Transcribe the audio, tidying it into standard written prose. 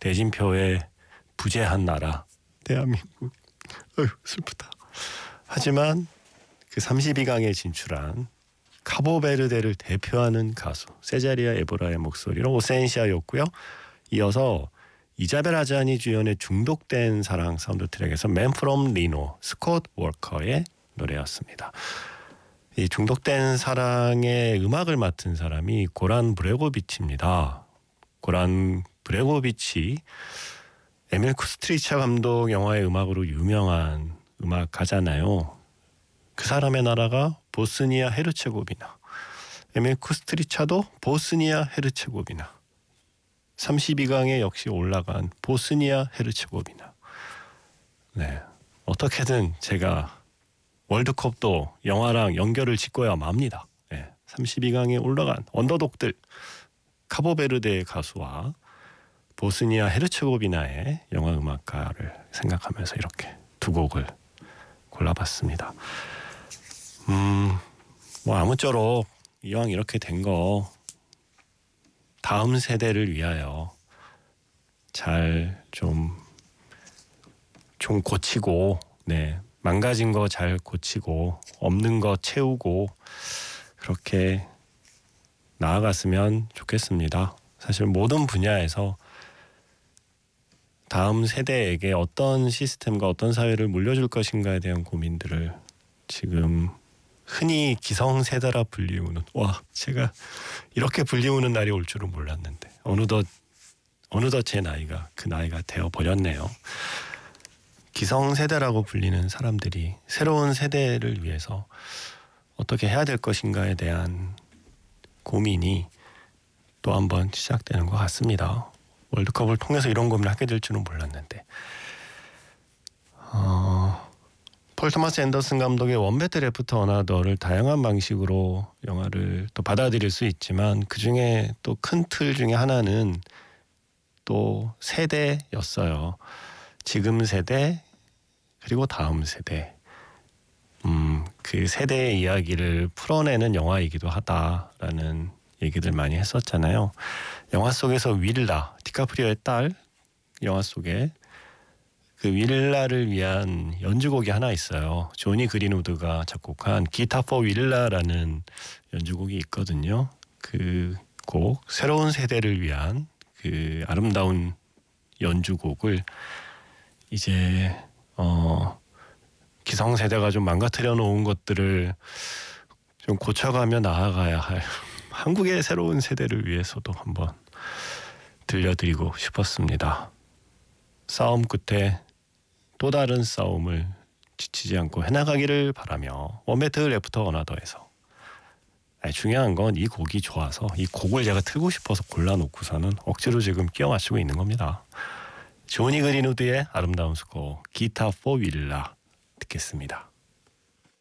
대진표에 부재한 나라 대한민국. 어휴, 슬프다. 하지만 그 32강에 진출한 카보베르데를 대표하는 가수 세자리아 에보라의 목소리로 오센시아였고요. 이어서 이자벨 아자니 주연의 중독된 사랑 사운드 트랙에서 Man from Reno 스콧 워커의 노래였습니다. 이 중독된 사랑의 음악을 맡은 사람이 고란 브레고비치입니다. 고란 브레고비치 에밀 쿠스트리차 감독 영화의 음악으로 유명한 음악가잖아요. 그 사람의 나라가 보스니아 헤르체고비나, 에밀 쿠스트리차도 보스니아 헤르체고비나, 32강에 역시 올라간 보스니아 헤르체고비나. 네, 어떻게든 제가 월드컵도 영화랑 연결을 짓고야 맙니다. 네, 32강에 올라간 언더독들 카보베르데의 가수와 보스니아 헤르체고비나의 영화 음악가를 생각하면서 이렇게 두 곡을 골라봤습니다. 뭐 아무쪼록 이왕 이렇게 된 거 다음 세대를 위하여 잘 좀 고치고, 네, 망가진 거 잘 고치고 없는 거 채우고 그렇게 나아갔으면 좋겠습니다. 사실 모든 분야에서 다음 세대에게 어떤 시스템과 어떤 사회를 물려줄 것인가에 대한 고민들을 지금 흔히 기성세대라 불리우는, 제가 이렇게 불리우는 날이 올 줄은 몰랐는데 어느덧 제 나이가 그 나이가 되어버렸네요. 기성세대라고 불리는 사람들이 새로운 세대를 위해서 어떻게 해야 될 것인가에 대한 고민이 또 한 번 시작되는 것 같습니다. 월드컵을 통해서 이런 고민을 하게 될 줄은 몰랐는데 폴 토마스 앤더슨 감독의 원 배틀 애프터 어나더를 다양한 방식으로 영화를 또 받아들일 수 있지만 그중에 또 큰 틀 중에 하나는 또 세대였어요. 지금 세대 그리고 다음 세대, 그 세대의 이야기를 풀어내는 영화이기도 하다라는 얘기들 많이 했었잖아요. 영화 속에서 윌라, 디카프리오의 딸, 영화 속에 그 윌라를 위한 연주곡이 하나 있어요. 조니 그린우드가 작곡한 기타 포 윌라라는 연주곡이 있거든요. 그 곡, 새로운 세대를 위한 그 아름다운 연주곡을 이제 기성세대가 좀 망가뜨려 놓은 것들을 좀 고쳐가며 나아가야 할 한국의 새로운 세대를 위해서도 한번 들려드리고 싶었습니다. 싸움 끝에 또 다른 싸움을 지치지 않고 해나가기를 바라며 원배틀 애프터 어나더에서, 중요한 건 이 곡이 좋아서 이 곡을 제가 틀고 싶어서 골라놓고서는 억지로 지금 끼워 맞추고 있는 겁니다. 조니 그린우드의 아름다운 스코어 기타 포 윌라 듣겠습니다.